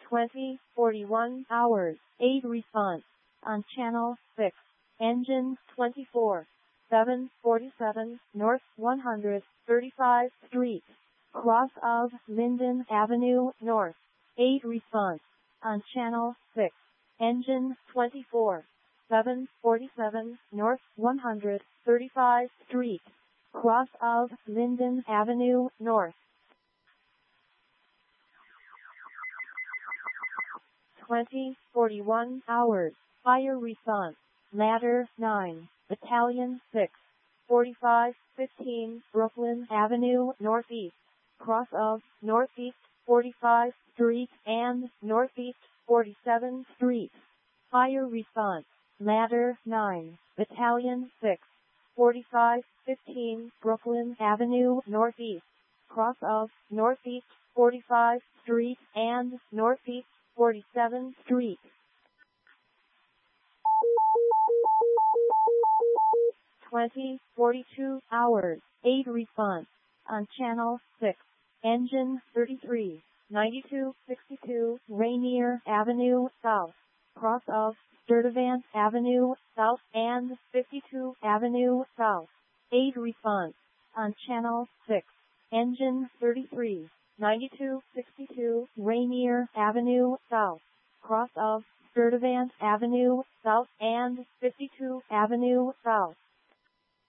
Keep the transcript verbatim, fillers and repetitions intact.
twenty forty-one hours, eight response. On channel six. Engine twenty-four. seven forty-seven North one hundred thirty-five Street. Cross of Linden Avenue North. eight response. On channel six. Engine twenty-four. seven forty-seven North one hundred thirty-five Street. Cross of Linden Avenue North. twenty forty-one hours. Fire response. Ladder nine. Battalion six. forty-five fifteen Brooklyn Avenue Northeast. Cross of Northeast forty-five Street and Northeast forty-seventh Street. Fire response. Ladder nine. Battalion six. forty-five fifteen Brooklyn Avenue Northeast. Cross of Northeast forty-five Street and Northeast forty-seventh Street. twenty forty-two hours, eight response. On channel six. Engine thirty-three. ninety-two sixty-two Rainier Avenue South. Cross of Sturtevant Avenue South and fifty-two Avenue South. eight response. On channel six. Engine thirty-three. ninety-two sixty-two Rainier Avenue South. Cross of Sturtevant Avenue South and fifty-two Avenue South.